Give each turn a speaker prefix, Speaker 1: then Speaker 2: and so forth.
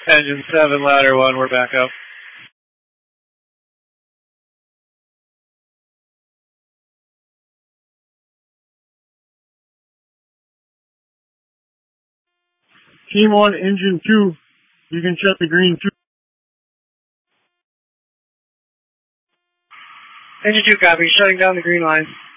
Speaker 1: Engine 7, ladder 1, we're back up.
Speaker 2: Team 1, engine 2, you can check the green 2.
Speaker 3: Engine 2 copy, shutting down the green line.